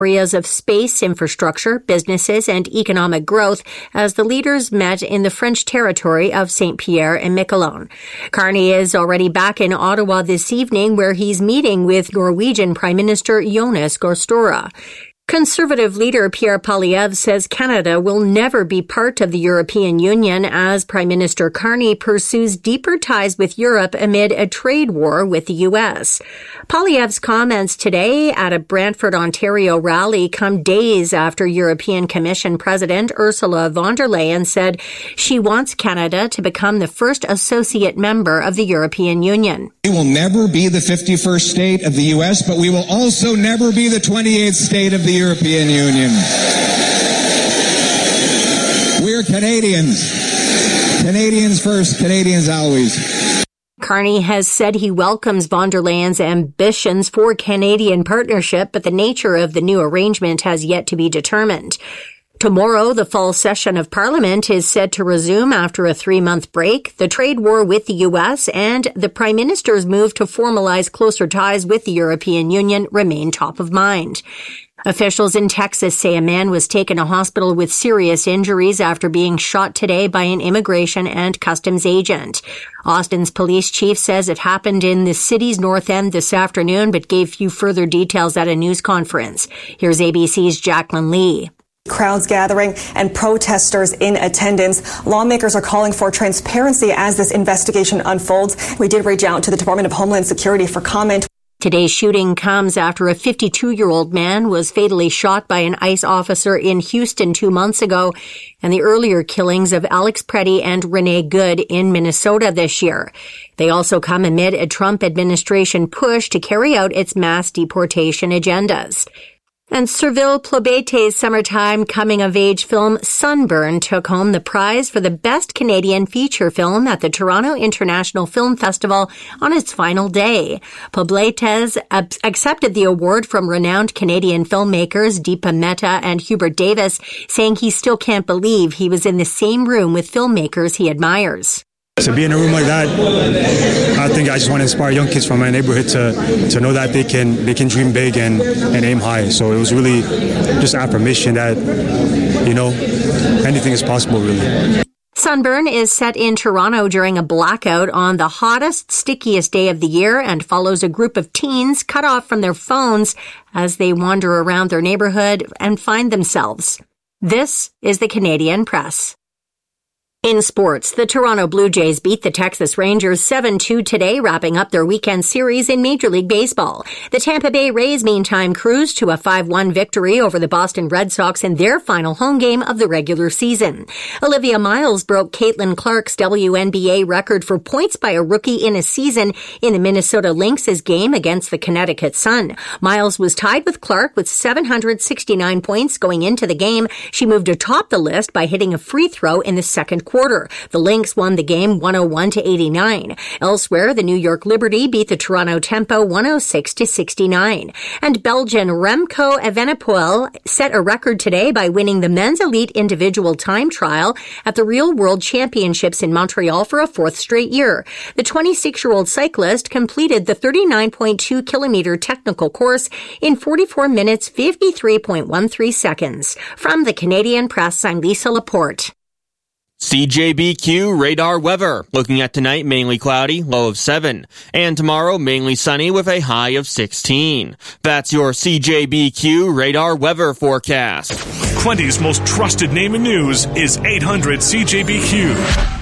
areas of space, infrastructure, businesses, and economic growth as the leaders met in the French territory of Saint-Pierre and Miquelon. Carney is already back in Ottawa this evening, where he's meeting with Norwegian Prime Minister Jonas Gahr Støre. Conservative leader Pierre Poilievre says Canada will never be part of the European Union as Prime Minister Carney pursues deeper ties with Europe amid a trade war with the U.S. Poilievre's comments today at a Brantford, Ontario rally come days after European Commission President Ursula von der Leyen said she wants Canada to become the first associate member of the European Union. We will never be the 51st state of the U.S., but we will also never be the 28th state of the European Union. We're Canadians. Canadians first, Canadians always. Carney has said he welcomes von der Leyen's ambitions for Canadian partnership, but the nature of the new arrangement has yet to be determined. Tomorrow, the fall session of Parliament is set to resume after a 3-month break. The trade war with the U.S. and the Prime Minister's move to formalize closer ties with the European Union remain top of mind. Officials in Texas say a man was taken to hospital with serious injuries after being shot today by an immigration and customs agent. Austin's police chief says it happened in the city's north end this afternoon, but gave few further details at a news conference. Here's ABC's Jacqueline Lee. Crowds gathering and protesters in attendance. Lawmakers are calling for transparency as this investigation unfolds. We did reach out to the Department of Homeland Security for comment. Today's shooting comes after a 52-year-old man was fatally shot by an ICE officer in Houston 2 months ago, and the earlier killings of Alex Preddy and Renee Good in Minnesota this year. They also come amid a Trump administration push to carry out its mass deportation agendas. And Serville Plobette's summertime coming-of-age film Sunburn took home the prize for the Best Canadian Feature Film at the Toronto International Film Festival on its final day. Plobette accepted the award from renowned Canadian filmmakers Deepa Mehta and Hubert Davis, saying he still can't believe he was in the same room with filmmakers he admires. To be in a room like that, I think I just want to inspire young kids from my neighborhood to know that they can dream big and aim high. So it was really just affirmation that, anything is possible, really. Sunburn is set in Toronto during a blackout on the hottest, stickiest day of the year and follows a group of teens cut off from their phones as they wander around their neighborhood and find themselves. This is the Canadian Press. In sports, the Toronto Blue Jays beat the Texas Rangers 7-2 today, wrapping up their weekend series in Major League Baseball. The Tampa Bay Rays, meantime, cruised to a 5-1 victory over the Boston Red Sox in their final home game of the regular season. Olivia Miles broke Caitlin Clark's WNBA record for points by a rookie in a season in the Minnesota Lynx' game against the Connecticut Sun. Miles was tied with Clark with 769 points going into the game. She moved atop the list by hitting a free throw in the second quarter. The Lynx won the game 101-89. Elsewhere, the New York Liberty beat the Toronto Tempo 106-69. And Belgian Remco Evenepoel set a record today by winning the men's elite individual time trial at the Real World Championships in Montreal for a fourth straight year. The 26-year-old cyclist completed the 39.2-kilometer technical course in 44 minutes, 53.13 seconds. From the Canadian Press, I'm Lisa Laporte. CJBQ radar weather. Looking at tonight, mainly cloudy, low of 7. And tomorrow, mainly sunny with a high of 16. That's your CJBQ radar weather forecast. Plenty's most trusted name in news is 800 CJBQ.